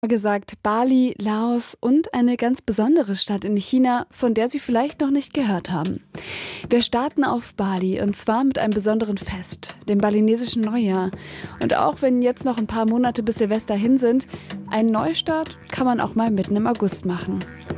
gesagt Bali, Laos und eine ganz besondere Stadt in China, von der Sie vielleicht noch nicht gehört haben. Wir starten auf Bali und zwar mit einem besonderen Fest, dem balinesischen Neujahr. Und auch wenn jetzt noch ein paar Monate bis Silvester hin sind, einen Neustart kann man auch mal mitten im August machen.